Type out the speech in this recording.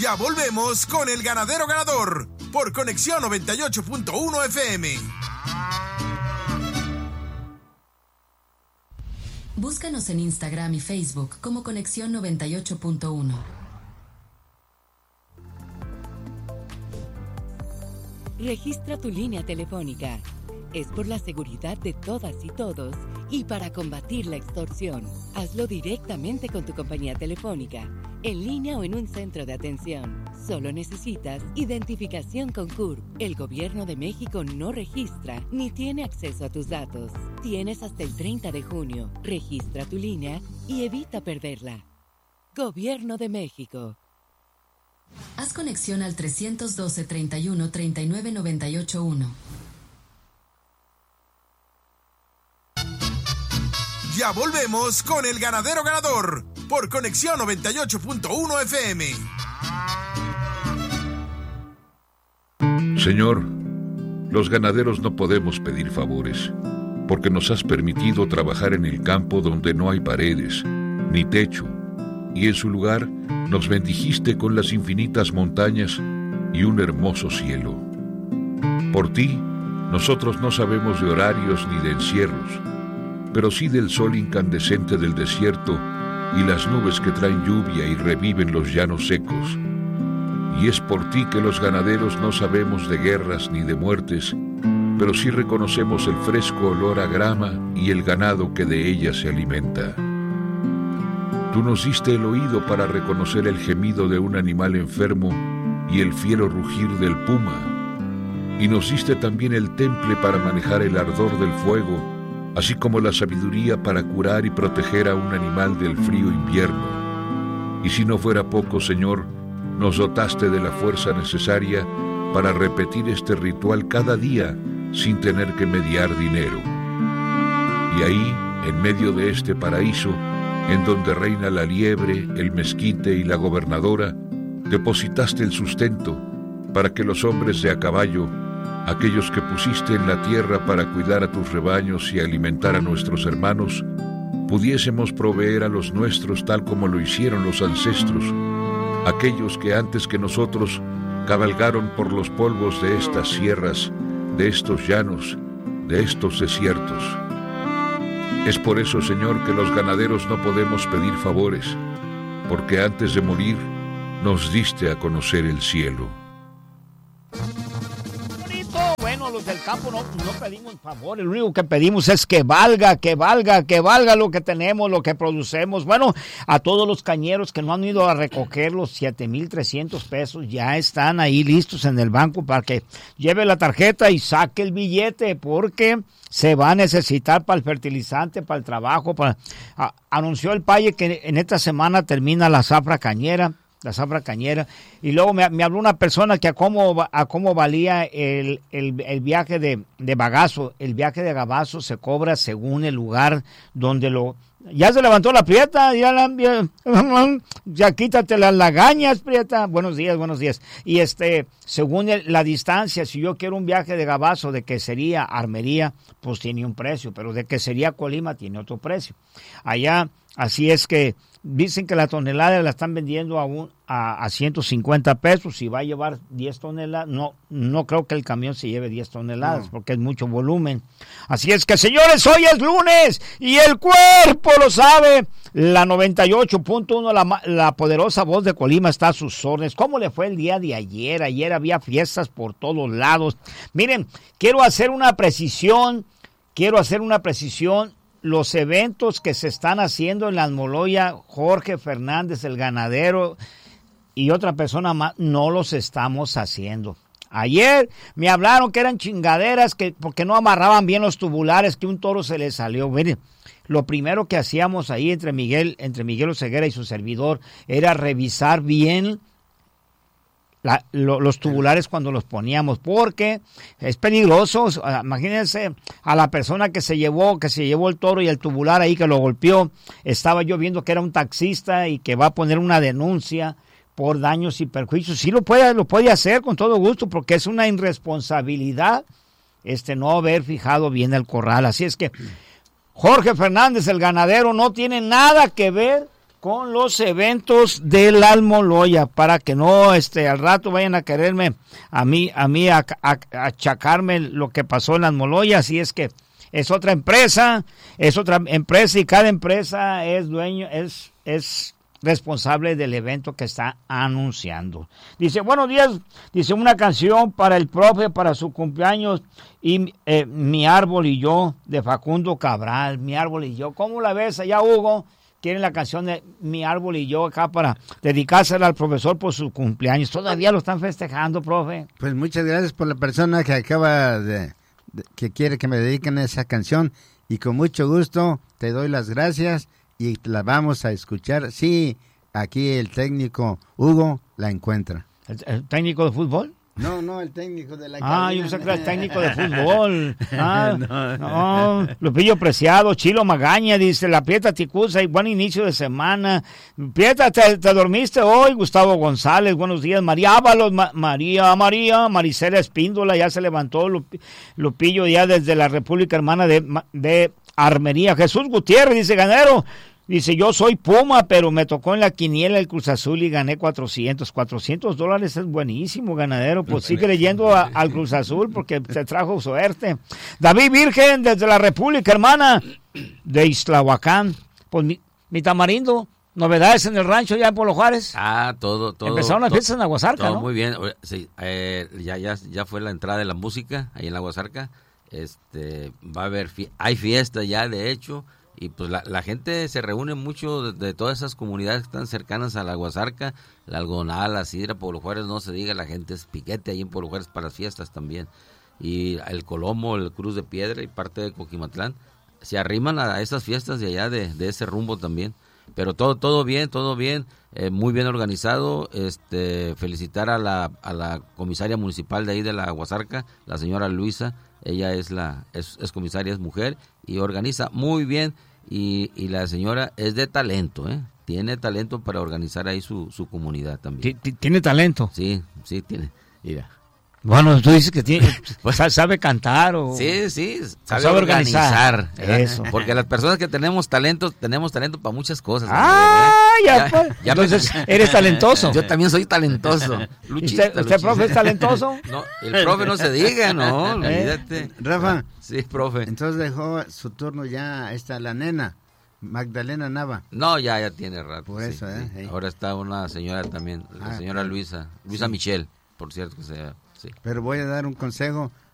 Ya volvemos con El Ganadero Ganador por Conexión 98.1 FM. Búscanos en Instagram y Facebook como Conexión 98.1. Registra tu línea telefónica. Es por la seguridad de todas y todos y para combatir la extorsión. Hazlo directamente con tu compañía telefónica, en línea o en un centro de atención. Solo necesitas identificación con CURP. El Gobierno de México no registra ni tiene acceso a tus datos. Tienes hasta el 30 de junio. Registra tu línea y evita perderla. Gobierno de México. Haz conexión al 312 31 39 98 1. Ya volvemos con El Ganadero Ganador por Conexión 98.1 FM. Señor, los ganaderos no podemos pedir favores, porque nos has permitido trabajar en el campo donde no hay paredes, ni techo, y en su lugar nos bendijiste con las infinitas montañas y un hermoso cielo. Por ti, nosotros no sabemos de horarios ni de encierros, pero sí del sol incandescente del desierto y las nubes que traen lluvia y reviven los llanos secos. Y es por ti que los ganaderos no sabemos de guerras ni de muertes, pero sí reconocemos el fresco olor a grama y el ganado que de ella se alimenta. Tú nos diste el oído para reconocer el gemido de un animal enfermo y el fiero rugir del puma, y nos diste también el temple para manejar el ardor del fuego, así como la sabiduría para curar y proteger a un animal del frío invierno. Y si no fuera poco, Señor, nos dotaste de la fuerza necesaria para repetir este ritual cada día sin tener que mediar dinero. Y ahí, en medio de este paraíso, en donde reina la liebre, el mezquite y la gobernadora, depositaste el sustento para que los hombres de a caballo, aquellos que pusiste en la tierra para cuidar a tus rebaños y alimentar a nuestros hermanos, pudiésemos proveer a los nuestros tal como lo hicieron los ancestros, aquellos que antes que nosotros cabalgaron por los polvos de estas sierras, de estos llanos, de estos desiertos. Es por eso, Señor, que los ganaderos no podemos pedir favores, porque antes de morir nos diste a conocer el cielo. Bueno, los del campo no pedimos favores, lo único que pedimos es que valga lo que tenemos, lo que producemos. Bueno, a todos los cañeros que no han ido a recoger los 7,300 pesos, ya están ahí listos en el banco para que lleve la tarjeta y saque el billete, porque se va a necesitar para el fertilizante, para el trabajo. Anunció el Paye que en esta semana termina la zafra cañera, y luego me habló una persona que a cómo valía el viaje de bagazo. El viaje de bagazo se cobra según el lugar donde ya se levantó la Prieta, ya quítate las lagañas, Prieta. Buenos días. Y según la distancia, si yo quiero un viaje de gabazo de Quesería a Armería, pues tiene un precio, pero de Quesería a Colima tiene otro precio. Allá, así es que dicen que la tonelada la están vendiendo a 150 pesos. Si va a llevar 10 toneladas, no creo que el camión se lleve 10 toneladas, porque es mucho volumen. Así es que, señores, hoy es lunes y el cuerpo lo sabe. La 98.1, la poderosa voz de Colima está a sus órdenes. ¿Cómo le fue el día de ayer? Ayer había fiestas por todos lados. Miren, quiero hacer una precisión. Los eventos que se están haciendo en la Almoloya, Jorge Fernández, el ganadero, y otra persona más, no los estamos haciendo. Ayer me hablaron que eran chingaderas, porque no amarraban bien los tubulares, que un toro se les salió. Miren, lo primero que hacíamos ahí entre Miguel Oseguera y su servidor era revisar bien los tubulares cuando los poníamos, porque es peligroso. Imagínense a la persona que se llevó el toro y el tubular ahí, que lo golpeó. Estaba yo viendo que era un taxista y que va a poner una denuncia por daños y perjuicios. Sí lo puede hacer con todo gusto, porque es una irresponsabilidad no haber fijado bien el corral. Así es que Jorge Fernández, el ganadero, no tiene nada que ver con los eventos del Almoloya, para que no al rato vayan a quererme a mí a achacarme lo que pasó en Almoloya. Así es que es otra empresa y cada empresa es dueño, es responsable del evento que está anunciando. Dice, buenos días, dice, una canción para el profe, para su cumpleaños, y Mi Árbol y Yo, de Facundo Cabral. Mi Árbol y Yo, ¿cómo la ves allá, Hugo? Quieren la canción de Mi Árbol y Yo acá para dedicársela al profesor por su cumpleaños. ¿Todavía lo están festejando, profe? Pues muchas gracias por la persona que acaba que quiere que me dediquen esa canción, y con mucho gusto te doy las gracias y la vamos a escuchar. Sí, aquí el técnico Hugo la encuentra. ¿El técnico de fútbol? No, el técnico de la cabina. Yo sé que era el técnico de fútbol. No, Lupillo Preciado, Chilo Magaña, dice, la Prieta Ticuza, y buen inicio de semana. Prieta, ¿te dormiste hoy? Gustavo González, buenos días. María Ábalos, Maricela Espíndola, ya se levantó. Lupillo ya desde la República Hermana de Armería. Jesús Gutiérrez, dice, ganero. Dice, yo soy Puma, pero me tocó en la quiniela el Cruz Azul y gané $400 es buenísimo, ganadero. Pues sigue leyendo al Cruz Azul porque te trajo suerte. David Virgen, desde la República Hermana de Ixtlahuacán. Pues mi tamarindo, novedades en el rancho ya en Polo Juárez. Todo. Empezaron las fiestas en Aguasarca, ¿no? Muy bien, sí, ya fue la entrada de la música ahí en Aguasarca. Va a haber, hay fiesta ya, de hecho. Y pues la gente se reúne mucho de todas esas comunidades que están cercanas a la Aguasarca, la Algonal, la Sidra, Pueblo Juárez, no se diga, la gente es piquete ahí en Pueblo Juárez para las fiestas también. Y el Colomo, el Cruz de Piedra y parte de Coquimatlán se arriman a esas fiestas de allá, de ese rumbo también. Pero todo bien, muy bien organizado. Felicitar a la comisaria municipal de ahí de la Aguasarca, la señora Luisa. Ella es comisaria, es mujer y organiza muy bien, y la señora es de talento, tiene talento para organizar ahí su comunidad también. ¿Tiene talento? Sí, tiene. Mira. Bueno, tú dices que sabe cantar o... Sí, sabe organizar. Eso. Porque las personas que tenemos talento para muchas cosas. Entonces, ¿eres talentoso? Yo también soy talentoso. ¿Usted, profe, es talentoso? No, el profe no se diga, no, olvídate. Rafa. Sí, profe. Entonces dejó su turno ya la nena, Magdalena Nava. No, ya tiene rato. Por eso, sí. Ahora está una señora también, la señora Luisa Michelle, por cierto que sea. Sí. Pero voy a dar un consejo